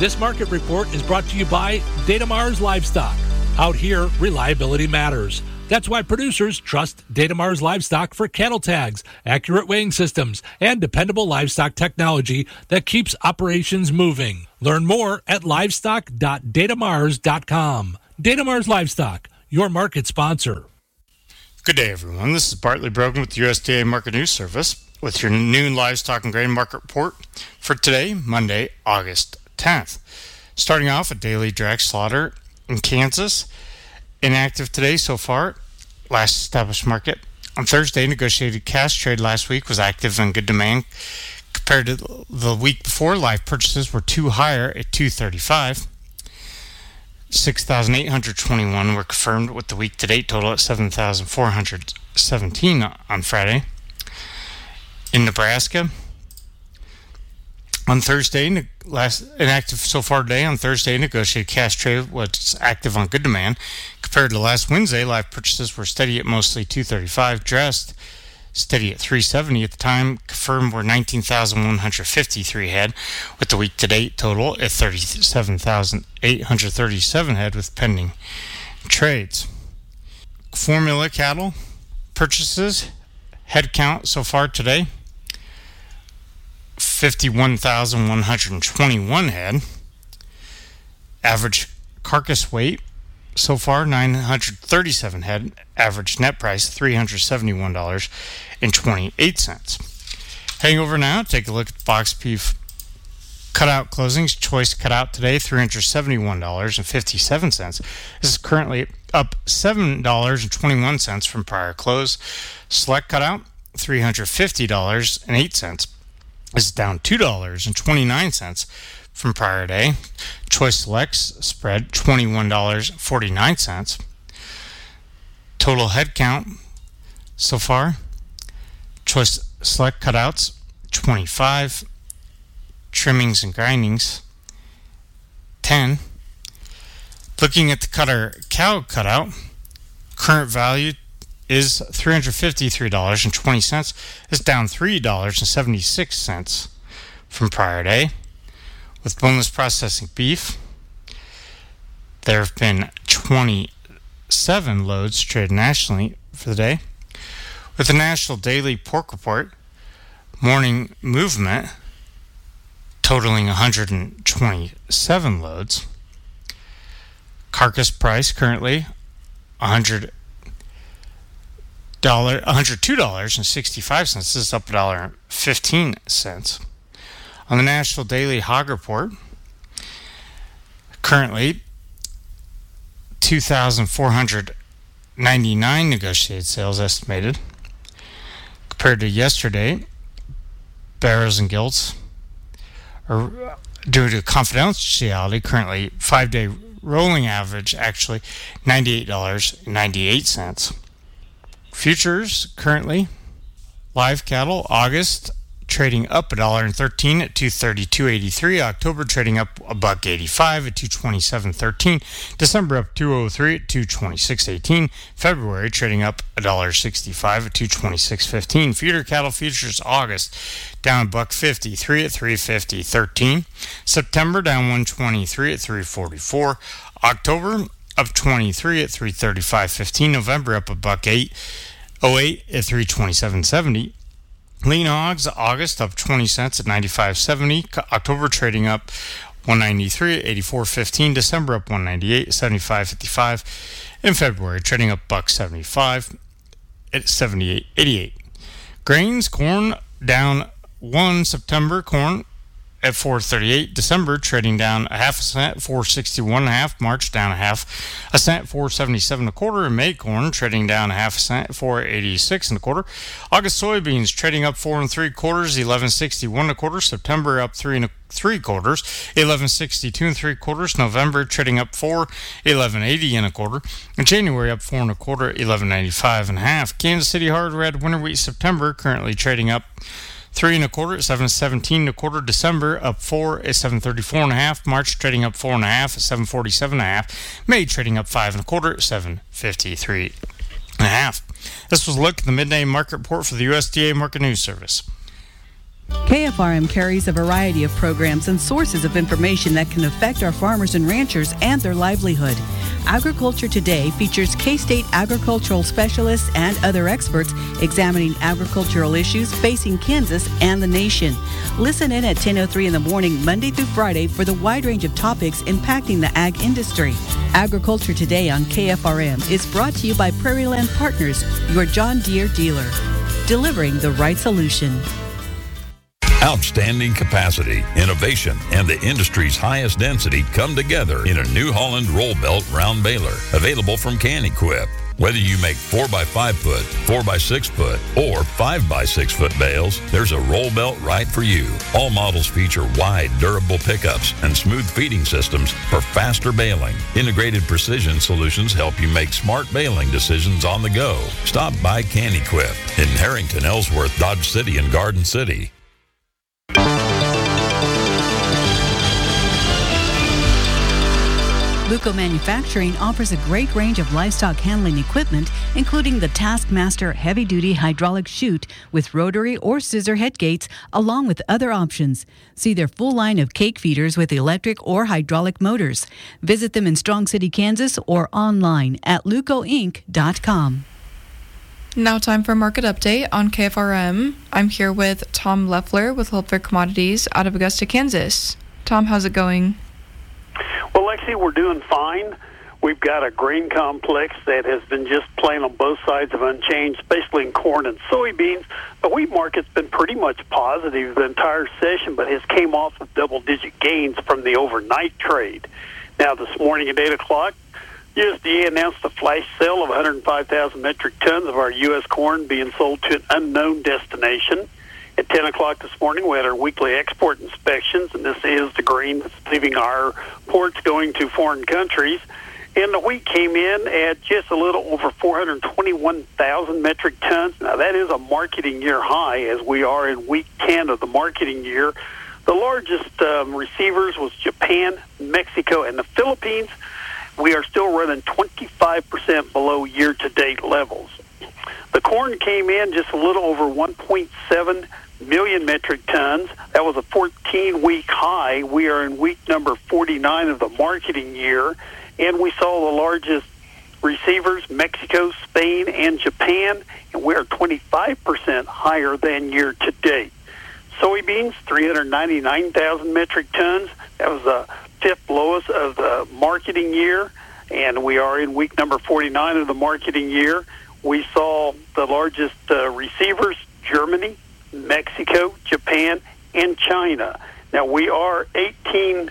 This market report is brought to you by Datamars Livestock. Out here, reliability matters. That's why producers trust Datamars Livestock for cattle tags, accurate weighing systems, and dependable livestock technology that keeps operations moving. Learn more at livestock.datamars.com. Datamars Livestock, your market sponsor. Good day, everyone. This is Bartley Brogan with the USDA Market News Service with your noon livestock and grain market report for today, Monday, August 10th. Starting off, a daily direct slaughter in Kansas. Inactive today so far. Last established market. On Thursday, negotiated cash trade last week was active and good demand. Compared to the week before, live purchases were two higher at 235. 6,821 were confirmed with the week-to-date total at 7,417 on Friday. In Nebraska, on Thursday, inactive so far today. On Thursday, negotiated cash trade was active on good demand. Compared to last Wednesday, live purchases were steady at mostly 235. Dressed steady at 370 at the time. Confirmed were 19,153 head, with the week-to-date total at 37,837 head with pending trades. Formula cattle purchases, head count so far today, 51,121 head. Average carcass weight so far, 937 head. Average net price, $371.28. Heading over now, take a look at the box beef cutout closings. Choice cutout today, $371.57. This is currently up $7.21 from prior close. Select cutout, $350.08. This is down $2.29 from prior day. Choice selects spread $21.49. Total head count so far. Choice select cutouts 25. Trimmings and grindings 10. Looking at the cutter cow cutout, current value is $353.20. It's down $3.76 from prior day. With boneless processing beef, there have been 27 loads traded nationally for the day. With the National Daily Pork Report, morning movement totaling 127 loads. Carcass price currently $102.65. This is up $1.15. On the National Daily Hog Report, currently 2,499 negotiated sales estimated. Compared to yesterday, barrows and gilts are, due to confidentiality, currently 5-day rolling average actually $98.98. Futures currently, live cattle August trading up $1.13 at $232.83. October trading up $1.85 at $227.13. December up $2.03 at $226.18. February trading up $1.65 at $226.15. Feeder cattle futures August down $1.53 at $350.13. September down $1.23 at $344. October up $23 at $335.15. November up $1.08 at $327.70. Lean hogs August up 20 cents at 95.70. October trading up 193 at 84.15. December up 198 at 75.55. In February trading up $1.75 at 78.88. Grains, corn down 1. September corn at 4.38. December trading down a half a cent, 4.61.5. March down a half a cent, 4.77.25. And May corn trading down a half a cent, 4.86.25. August soybeans trading up 4 3/4, 11.61.25. September up 3 3/4, 11.62 3/4. November trading up 4, 11.80 and January up 4 1/4, 11.95.5. Kansas City hard red winter wheat September currently trading up 3 1/4 at 7.17 December up 4 at 7.34.5. March trading up 4.5 at 7.47.5. May trading up 5 1/4 at 7.53.5. This was a look at the midday market report for the USDA Market News Service. KFRM carries a variety of programs and sources of information that can affect our farmers and ranchers and their livelihood. Agriculture Today features K-State agricultural specialists and other experts examining agricultural issues facing Kansas and the nation. Listen in at 10:03 in the morning, Monday through Friday, for the wide range of topics impacting the ag industry. Agriculture Today on KFRM is brought to you by Prairie Land Partners, your John Deere dealer, delivering the right solution. Outstanding capacity, innovation, and the industry's highest density come together in a New Holland roll belt round baler, available from Can-Equip. Whether you make 4x5 foot, 4x6 foot, or 5x6 foot bales, there's a roll belt right for you. All models feature wide, durable pickups and smooth feeding systems for faster baling. Integrated precision solutions help you make smart baling decisions on the go. Stop by Can-Equip in Harrington, Ellsworth, Dodge City, and Garden City. Luco Manufacturing offers a great range of livestock handling equipment, including the Taskmaster heavy-duty hydraulic chute with rotary or scissor head gates, along with other options. See their full line of cake feeders with electric or hydraulic motors. Visit them in Strong City, Kansas, or online at lucoinc.com. Now time for a market update on KFRM. I'm here with Tom Leffler with Leffler Commodities out of Augusta, Kansas. Tom, how's it going? Well, Lexi, we're doing fine. We've got a grain complex that has been just playing on both sides of unchanged, especially in corn and soybeans. The wheat market's been pretty much positive the entire session, but has came off of double-digit gains from the overnight trade. Now, this morning at 8 o'clock, USDA announced a flash sale of 105,000 metric tons of our U.S. corn being sold to an unknown destination. At 10 o'clock this morning, we had our weekly export inspections, and this is the grain that's leaving our ports going to foreign countries. And the wheat came in at just a little over 421,000 metric tons. Now, that is a marketing year high, as we are in week 10 of the marketing year. The largest receivers was Japan, Mexico, and the Philippines. We are still running 25% below year-to-date levels. The corn came in just a little over 1.7 million metric tons. That was a 14-week high. We are in week number 49 of the marketing year, and we saw the largest receivers, Mexico, Spain, and Japan, and we are 25% higher than year-to-date. Soybeans, 399,000 metric tons. That was the fifth lowest of the marketing year, and we are in week number 49 of the marketing year. We saw the largest receivers, Germany, Mexico, Japan, and China. Now, we are 18%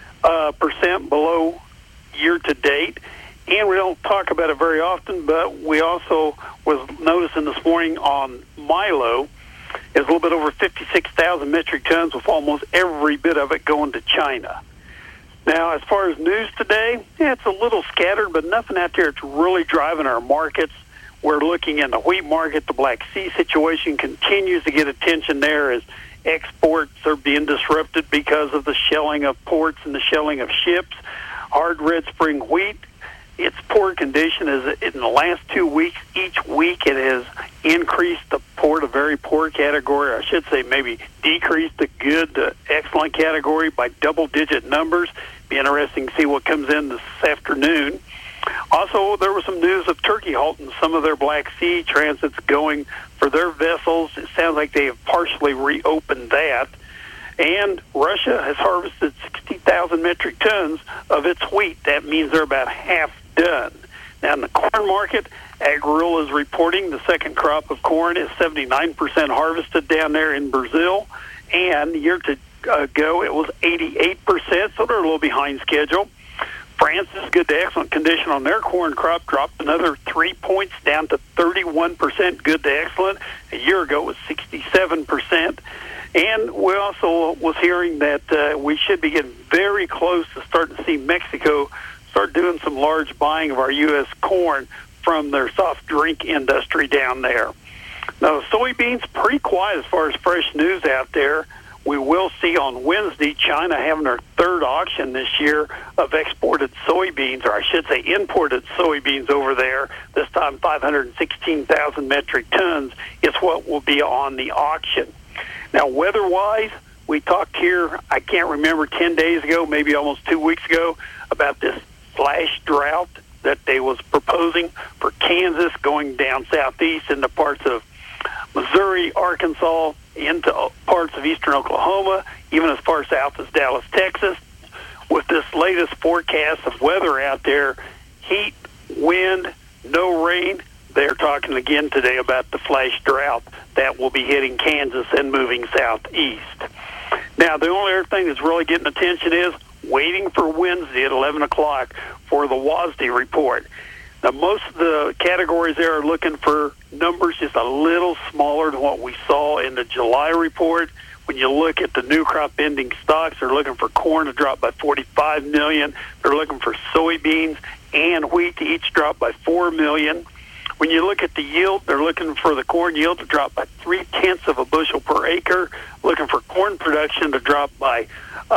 below year-to-date, and we don't talk about it very often, but we also was noticing this morning on Milo is a little bit over 56,000 metric tons, with almost every bit of it going to China. Now, as far as news today, it's a little scattered, but nothing out there that's really driving our markets. We're looking in the wheat market. The Black Sea situation continues to get attention there as exports are being disrupted because of the shelling of ports and the shelling of ships. Hard red spring wheat, its poor condition is in the last 2 weeks. Each week it has increased the poor to very poor category. I should say maybe decreased the good to excellent category by double-digit numbers. Be interesting to see what comes in this afternoon. Also, there was some news of Turkey halting some of their Black Sea transits going for their vessels. It sounds like they have partially reopened that. And Russia has harvested 60,000 metric tons of its wheat. That means they're about half done. Now, in the corn market, Agrill is reporting the second crop of corn is 79% harvested down there in Brazil. And year to go, it was 88%, so they're a little behind schedule. France is good to excellent condition on their corn crop, dropped another 3 points down to 31% good to excellent. A year ago it was 67%. And we also was hearing that we should be getting very close to starting to see Mexico start doing some large buying of our U.S. corn from their soft drink industry down there. Now, soybeans, pretty quiet as far as fresh news out there. We will see on Wednesday China having their third auction this year of exported soybeans, or I should say imported soybeans over there. This time 516,000 metric tons is what will be on the auction. Now, weather-wise, we talked here, I can't remember, 10 days ago, maybe almost 2 weeks ago, about this flash drought that they was proposing for Kansas, going down southeast into parts of Missouri, Arkansas, into parts of eastern Oklahoma, even as far south as Dallas, Texas. With this latest forecast of weather out there, heat, wind, no rain, they're talking again today about the flash drought that will be hitting Kansas and moving southeast. Now, the only other thing that's really getting attention is waiting for Wednesday at 11 o'clock for the WASDE report. Now, most of the categories there are looking for numbers just a little smaller than what we saw in the July report. When you look at the new crop ending stocks, they're looking for corn to drop by 45 million. They're looking for soybeans and wheat to each drop by 4 million. When you look at the yield, they're looking for the corn yield to drop by 0.3 of a bushel per acre, looking for corn production to drop by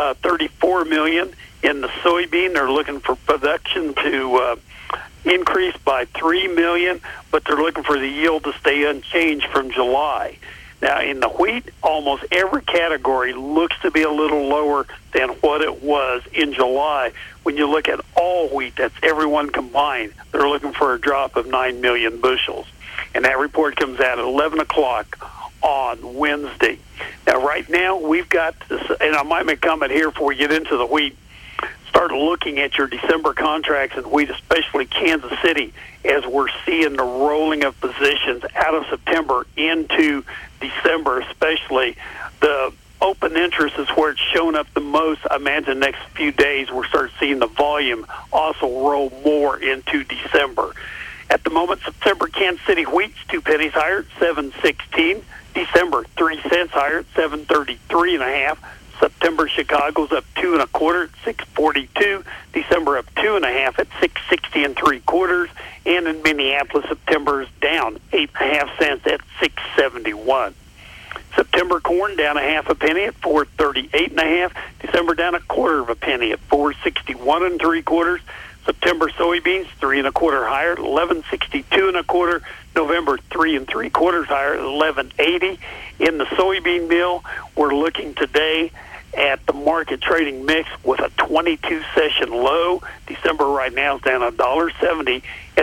34 million. In the soybean, they're looking for production to increase by 3 million, but they're looking for the yield to stay unchanged from July. Now, in the wheat, almost every category looks to be a little lower than what it was in July. When you look at all wheat, that's everyone combined, they're looking for a drop of 9 million bushels. And that report comes out at 11 o'clock on Wednesday. Now, right now, we've got this, and I might make a comment here before we get into the wheat. Start looking at your December contracts in wheat, especially Kansas City, as we're seeing the rolling of positions out of September into December, especially. The open interest is where it's shown up the most. I imagine the next few days we'll start seeing the volume also roll more into December. At the moment, September Kansas City wheat's 2 pennies higher at 7.16. December 3 cents higher at 7.33.5. September Chicago's up 2 1/4 at 6.42. December up 2 1/2 at 6.60 3/4. And in Minneapolis, September is down 8.5 cents at 6.71. September corn down 1/2 penny at 4.38.5. December down 1/4 penny at 4.61 3/4. September soybeans 3 1/4 higher at 11.62 1/4. November 3 3/4 higher at 11.80. In the soybean mill, we're looking today at the market trading mix with a 22 session low. December right now is down $1.70 at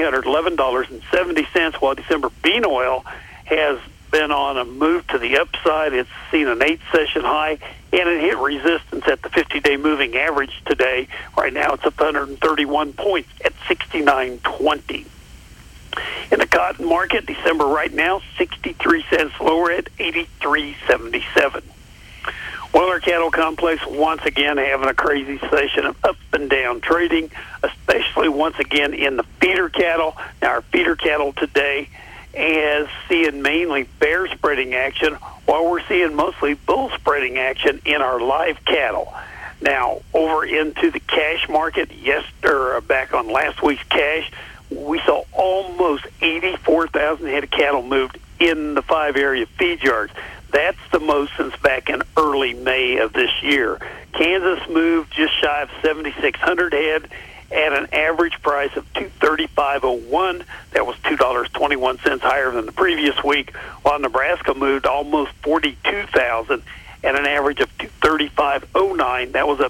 $311.70, while December bean oil has been on a move to the upside. It's seen an 8 session high, and it hit resistance at the 50-day moving average today. Right now it's up 131 points at 69.20. In the cotton market, December right now, 63 cents lower at 83.77. Well, cattle complex once again having a crazy session of up and down trading, especially once again in the feeder cattle. Now, our feeder cattle today is seeing mainly bear spreading action, while we're seeing mostly bull spreading action in our live cattle. Now, over into the cash market, back on last week's cash, we saw almost 84,000 head of cattle moved in the 5 area feed yards. That's the most since back in early May of this year. Kansas moved just shy of 7,600 head at an average price of $235.01. That was $2.21 higher than the previous week, while Nebraska moved almost 42,000 at an average of $235.09. That was up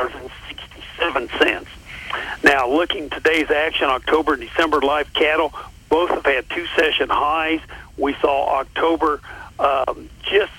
$2.67. Now, looking today's action, October and December live cattle, both have had 2 session highs. We saw October just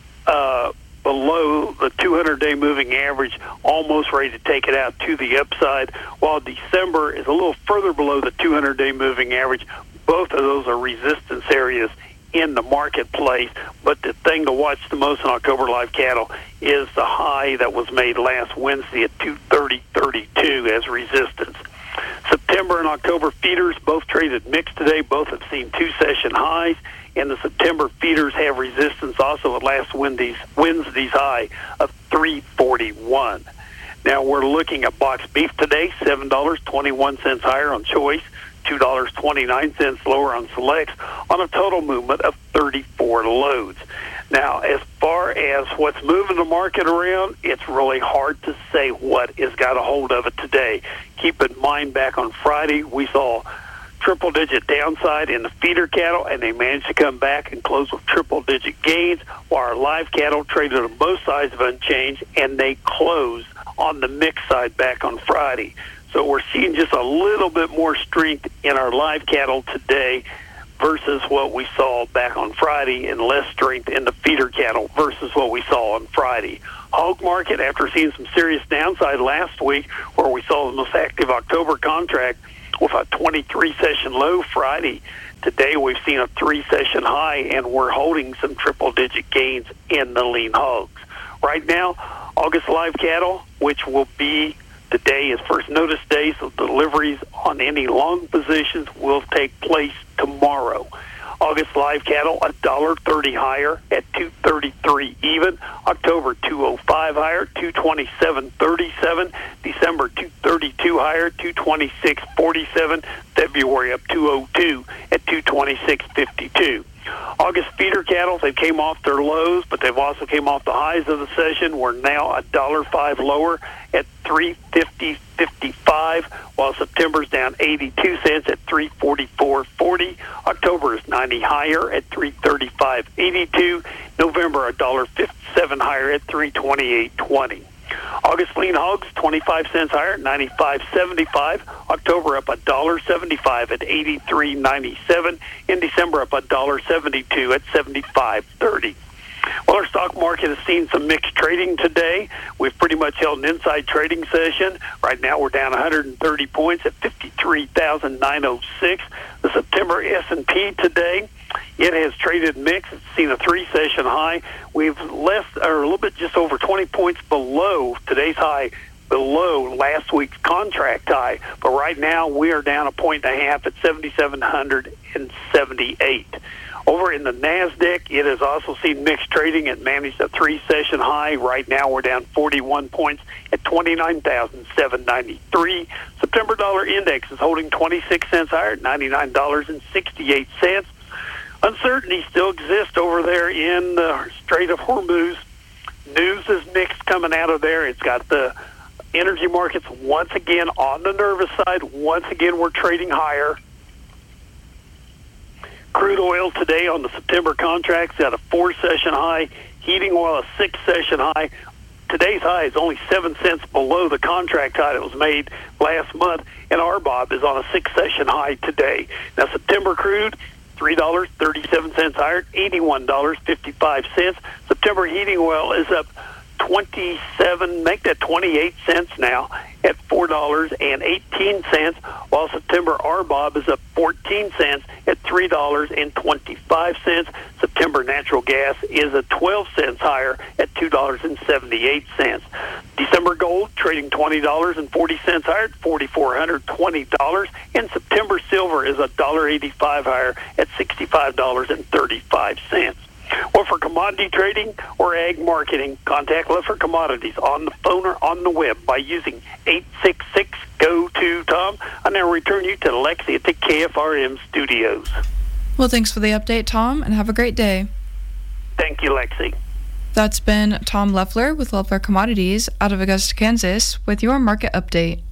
below the 200-day moving average, almost ready to take it out to the upside, while December is a little further below the 200-day moving average. Both of those are resistance areas in the marketplace, but the thing to watch the most in October live cattle is the high that was made last Wednesday at 230.32 as resistance. September and October feeders both traded mixed today. Both have seen 2 session highs, and the September feeders have resistance also at last Wednesday's high of 341. Now we're looking at box beef today, $7.21 higher on choice, $2.29 lower on selects, on a total movement of 34 loads. Now, as far as what's moving the market around, it's really hard to say what has got a hold of it today. Keep in mind, back on Friday, we saw triple-digit downside in the feeder cattle, and they managed to come back and close with triple-digit gains, while our live cattle traded on both sides of unchanged, and they closed on the mixed side back on Friday. So we're seeing just a little bit more strength in our live cattle today versus what we saw back on Friday, and less strength in the feeder cattle versus what we saw on Friday. Hog market, after seeing some serious downside last week, where we saw the most active October contract with a 23-session low Friday, today we've seen a 3-session high, and we're holding some triple-digit gains in the lean hogs. Right now, August live cattle, which will be today is first notice day, so deliveries on any long positions will take place tomorrow. August live cattle, $1.30 higher at $2.33 even. October, $2.05 higher, $2.27.37. December, $2.32 higher, $2.26.47. February up $2.02 at $2.26.52. August feeder cattle, they came off their lows, but they've also came off the highs of the session. We're now $1.05 lower at $3.50.55, while September's down 82 cents at $3.44.40. October is 90 higher at $3.35.82. November, $1.57 higher at $3.28.20. August lean hogs, 25 cents higher at $95.75. October up $1.75 at $83.97. In December up $1.72 at $75.30. Well, our stock market has seen some mixed trading today. We've pretty much held an inside trading session. Right now we're down 130 points at 53,906. The September S&P today, it has traded mixed. It's seen a 3-session high. We've a little bit just over 20 points below today's high, below last week's contract high. But right now we are down 1.5 points at 7,778. Over in the NASDAQ, it has also seen mixed trading. It managed a 3-session high. Right now, we're down 41 points at 29,793. September dollar index is holding 26 cents higher at $99.68. Uncertainty still exists over there in the Strait of Hormuz. News is mixed coming out of there. It's got the energy markets once again on the nervous side. Once again, we're trading higher. Crude oil today on the September contracts at a 4-session high. Heating oil a 6-session high. Today's high is only 7 cents below the contract high that was made last month, and RBOB is on a 6-session high today. Now, September crude, $3.37 higher, $81.55. September heating oil is up 27, make that 28 cents now at $4.18, while September RBOB is up 14 cents at $3.25. September natural gas is at 12 cents higher at $2.78. December gold trading $20.40 higher at $4,420, and September silver is $1.85 higher at $65.35. Well, for commodity trading or ag marketing, contact Leffler Commodities on the phone or on the web by using 866-GO-TO-TOM. I now return you to Lexi at the KFRM studios. Well, thanks for the update, Tom, and have a great day. Thank you, Lexi. That's been Tom Leffler with Leffler Commodities out of Augusta, Kansas, with your market update.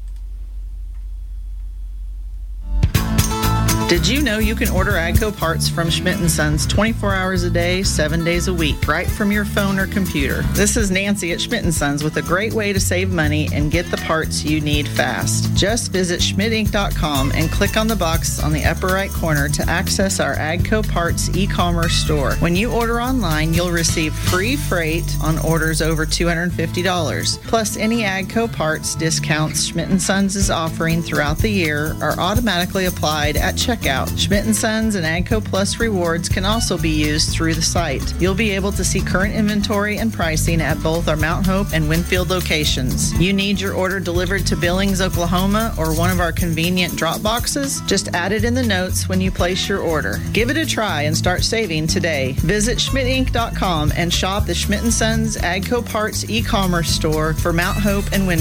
Did you know you can order AGCO parts from Schmidt & Sons 24 hours a day, 7 days a week, right from your phone or computer? This is Nancy at Schmidt & Sons with a great way to save money and get the parts you need fast. Just visit schmidtinc.com and click on the box on the upper right corner to access our AGCO Parts e-commerce store. When you order online, you'll receive free freight on orders over $250. Plus, any AGCO parts discounts Schmidt & Sons is offering throughout the year are automatically applied at checkout. Schmidt & Sons and AGCO Plus rewards can also be used through the site. You'll be able to see current inventory and pricing at both our Mount Hope and Winfield locations. You need your order delivered to Billings, Oklahoma, or one of our convenient drop boxes? Just add it in the notes when you place your order. Give it a try and start saving today. Visit schmidtinc.com and shop the Schmidt & Sons AGCO Parts e-commerce store for Mount Hope and Winfield.